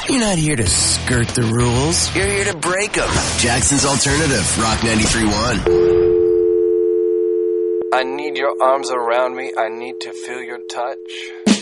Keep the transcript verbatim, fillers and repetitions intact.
You're not here to skirt the rules. You're here to break them. Jackson's Alternative, Rock ninety-three point one. I need your arms around me. I need to feel your touch.